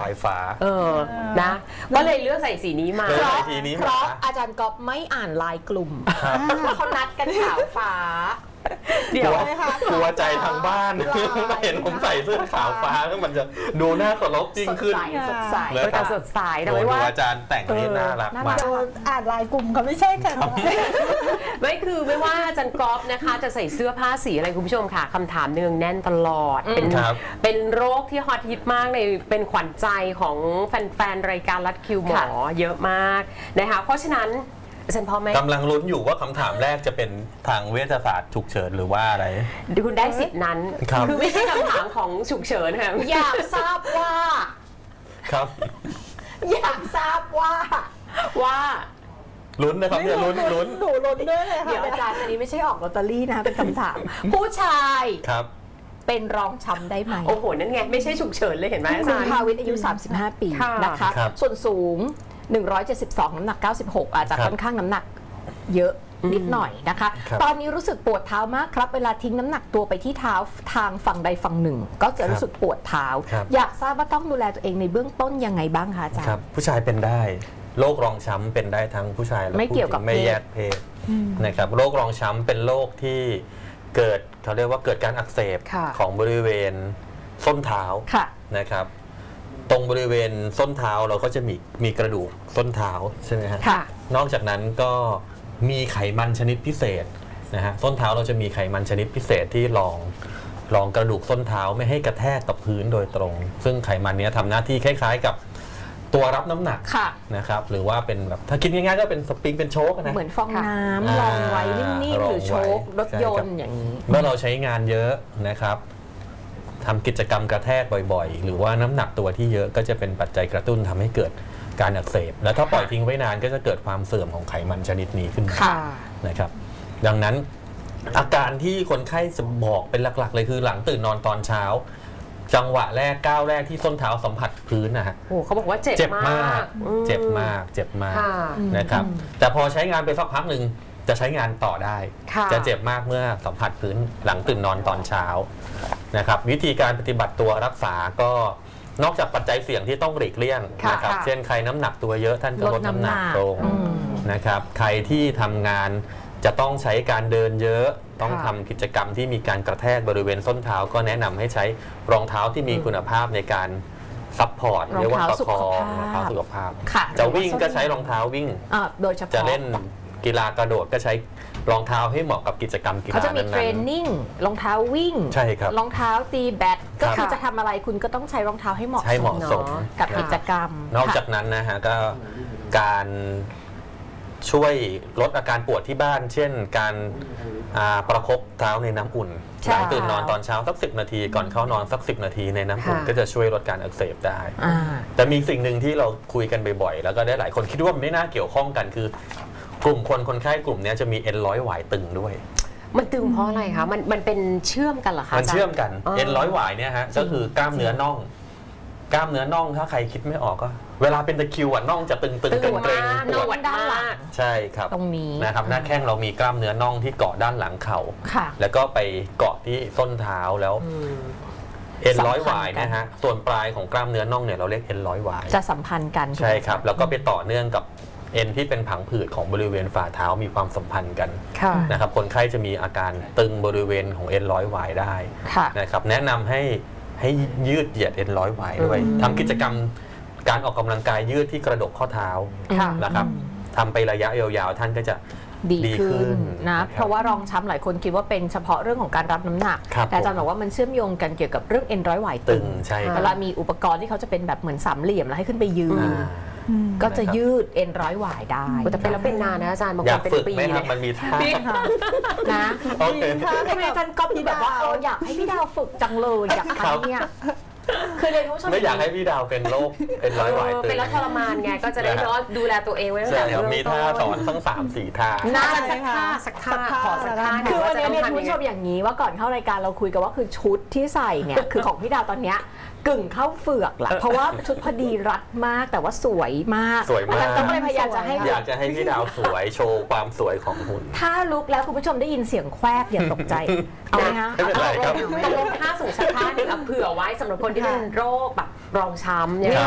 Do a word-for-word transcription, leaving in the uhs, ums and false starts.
ายฟ้าเออนะก็เลยเลือกใส่สีนี้มาเพราะเพราะอาจารย์ก๊อฟไม่อ่านไลน์กลุ่มว่าเขานัดกันขาวฟ้าเดี๋ยวกลัวใจทางบ้านมาเห็นผมใส่เสื้อขาวฟ้าก็มันจะดูน่าเคารพจริงขึ้นสดใสแต่สดใสแต่ว่าว่าอาจารย์แต่งนี้น่ารักมากอ่านไลน์กลุ่มก็ไม่ใช่ค่ะไม่คือไม่ว่าอาจารย์ก๊อฟนะคะจะใส่เสื้อผ้าสีอะไรคุณผู้ชมค่ะคำถามเนืองแน่นตลอดเป็นเป็นโรคที่ฮอตฮิตมากในเป็นขวัญใจของแฟนๆรายการรัดคิวหมอเยอะมากนะคะเพราะฉะนั้นกำลังลุ้นอยู่ว่าคำถามแรกจะเป็นทางเวชศาสตร์ฉุกเฉินหรือว่าอะไรคุณได้สิทธินั้นคือไม่ใช่คำถามของฉุกเฉินค่ะอยากทราบว่าครับอยากทราบว่าว่าลุ้นนะครับเนี่ยลุ้นลุ้นหนูลุ้นด้วยเลยค่ะเดี๋ยวอาจารย์อันนี้ไม่ใช่ออกลอตเตอรี่นะเป็นคำถามผู้ชายครับเป็นรองช้ำได้ไหมโอ้โหนั่นไงไม่ใช่ฉุกเฉินเลยเห็นไหมอาจารย์ภาวิทย์อายุสามสิบห้าปีนะคะส่วนสูงหนึ่งร้อยเจ็ดสิบสองน้ำหนักเก้าสิบหกอาจจะค่อนข้างน้ำหนักเยอะนิดหน่อยนะคะตอนนี้รู้สึกปวดเท้ามากครับเวลาทิ้งน้ำหนักตัวไปที่เท้าทางฝั่งใดฝั่งหนึ่งก็จะรู้สึกปวดเท้าอยากทราบว่าต้องดูแลตัวเองในเบื้องต้นยังไงบ้างคะอาจารย์ผู้ชายเป็นได้โรครองช้ำเป็นได้ทั้งผู้ชายและผู้หญิงไม่แยกเพศนะครับโรครองช้ำเป็นโรคที่เกิดเขาเรียกว่าเกิดการอักเสบของบริเวณส้นเท้านะครับตรงบริเวณส้นเท้าเราก็จะมีมีกระดูกส้นเท้าใช่ไหมฮะนอกจากนั้นก็มีไขมันชนิดพิเศษนะฮะส้นเท้าเราจะมีไขมันชนิดพิเศษที่รองรองกระดูกส้นเท้าไม่ให้กระแทกกับพื้นโดยตรงซึ่งไขมันนี้ทำหน้าที่คล้ายๆกับตัวรับน้ำหนักนะครับหรือว่าเป็นแบบถ้าคิดง่ายๆก็เป็นสปริงเป็นโชคนะเหมือนฟองน้ำรองไว้นิ่มๆหรือโชครถยนต์อย่างนี้เมื่อเราใช้งานเยอะนะครับทำกิจกรรมกระแทกบ่อยๆหรือว่าน้ำหนักตัวที่เยอะก็จะเป็นปัจจัยกระตุ้นทำให้เกิดการอักเสบและถ้าปล่อยทิ้งไว้นานก็จะเกิดความเสื่อมของไขมันชนิดนี้ขึ้นมานะครับดังนั้นอาการที่คนไข้จะบอกเป็นหลักๆเลยคือหลังตื่นนอนตอนเช้าจังหวะแรกก้าวแรกที่ส้นเท้าสัมผัสพื้นนะฮะโอ้เขาบอกว่าเจ็บมากเจ็บมากเจ็บมากนะครับแต่พอใช้งานไปสักพักหนึ่งจะใช้งานต่อได้จะเจ็บมากเมื่อสัมผัสพื้นหลังตื่นนอนตอนเช้านะครับวิธีการปฏิบัติตัวรักษาก็นอกจากปัจจัยเสี่ยงที่ต้องหลีกเลี่ยงนะครับเช่นใครน้ำหนักตัวเยอะท่านก็ลดน้ำหนักลงนะครับใครที่ทำงานจะต้องใช้การเดินเยอะต้องทำกิจกรรมที่มีการกระแทกบริเวณส้นเท้าก็แนะนำให้ใช้รองเท้าที่มีคุณภาพในการซัพพอร์ตเรียกว่าประคองรองเท้าสุขภาพจะวิ่งก็ใช้รองเท้าวิ่งโดยเฉพาะจะเล่นกีฬากระโดดก็ใช้รองเท้าให้เหมาะกับกิจกรรมกีฬานั้นๆเขาจะมีเทรนนิ่งรองเท้าวิ่งใช่ครับรองเท้าตีแบดก็คือจะทำอะไรคุณก็ต้องใช้รองเท้าให้เหมาะสมกับกิจกรรมนอกจากนั้นนะฮะก็การช่วยลดอาการปวดที่บ้านเช่นการประคบเท้าในน้ำอุ่นหลังตื่นนอนตอนเช้าสักสิบนาทีก่อนเข้านอนสักสิบนาทีในน้ำอุ่นก็จะช่วยลดการอักเสบได้แต่มีสิ่งหนึ่งที่เราคุยกันบ่อยๆแล้วก็ได้หลายคนคิดว่ามันไม่น่าเกี่ยวข้องกันคือกลุ่มคนคนไข้กลุ่มนี้จะมีเอ็นร้อยหวายตึงด้วยมันตึงเพราะอะไรคะมันมันเป็นเชื่อมกันเหรอคะมันเชื่อมกันเอ็นร้อยหวายเนี่ยฮะก็คือกล้ามเนื้อน่องกล้ามเนื้อน่องถ้าใครคิดไม่ออกก็เวลาเป็นตะคริวอ่ะน่องจะตึงๆเกร็งๆปวดด้านหลังใช่ครับตรงนี้นะครับหน้าแข้งเรามีกล้ามเนื้อน่องที่เกาะด้านหลังเข่าแล้วก็ไปเกาะที่ส้นเท้าแล้วเอ็นร้อยหวายนะฮะส่วนปลายของกล้ามเนื้อน่องเนี่ยเราเรียกเอ็นร้อยหวายจะสัมพันธ์กันใช่ครับแล้วก็ไปต่อเนื่องกับเอ็นที่เป็นผังผืดของบริเวณฝ่าเท้ามีความสัมพันธ์กันนะครับคนไข้จะมีอาการตึงบริเวณของเอ็นร้อยหวายได้นะครับแนะนำให้ให้ยืดเหยียดเอ็นร้อยหวายด้วยทำกิจกรรมการออกกำลังกายยืดที่กระดกข้อเท้านะครับทำไประยะยาวๆท่านก็จะดีขึ้นนะเพราะว่ารองช้ำหลายคนคิดว่าเป็นเฉพาะเรื่องของการรับน้ำหนักแต่อาจารย์บอกว่ามันเชื่อมโยงกันเกี่ยวกับเรื่องเอ็นร้อยหวายตึงเวลามีอุปกรณ์ที่เขาจะเป็นแบบเหมือนสามเหลี่ยมแล้วให้ขึ้นไปยืนก็จะยืดเอ็นร้อยหวายได้แต่เป็นแล้วเป็นนานนะอาจารย์บางคนเป็นปีเลยมันมีท่านะให้อาจารย์ก๊อฟที่แบบว่าอยากให้พี่ดาวฝึกจังเลยอยากทำเนี่ยคือเลยผู้ชมไม่อยากให้พี่ดาวเป็นโรคเป็นร้อยหวายตึงเป็นแล้วทรมานไงก็จะได้เนาะดูแลตัวเองไว้ตั้งแต่เริ่มต้นมีท่าสอนทั้งสามสี่ท่าน่าสักท่าสักท่าขอสักท่าคือวันนี้เนี่ยผู้ชมอย่างนี้ว่าก่อนเข้ารายการเราคุยกันว่าคือชุดที่ใส่เนี่ยคือของพี่ดาวตอนเนี้ยกึ่งเข้าเฟือกแหละเพราะว่าชุดพอดีรัดมากแต่ว่าสวยมากสวยมากก็เลยพยายามจะให้อยากจะให้พี่ดาวสวยโชว์ความสวยของหุ่นถ้าลุกแล้วคุณผู้ชมได้ยินเสียงแควกอย่าตกใจเอาไหมคะไม่เป็นไรครับแต่ลงท่าสูงสักท่าหนึ่งเผื่อไว้สำหรับคนที่เป็นโรคแบบรองช้ำ